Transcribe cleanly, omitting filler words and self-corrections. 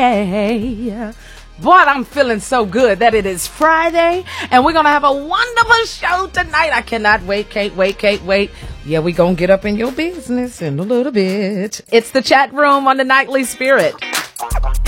Friday. Boy, I'm feeling so good that it is Friday, and we're going to have a wonderful show tonight. I cannot wait, can't wait. Yeah, we're going to get up in your business in a little bit. It's the chat room on the Nightly Spirit.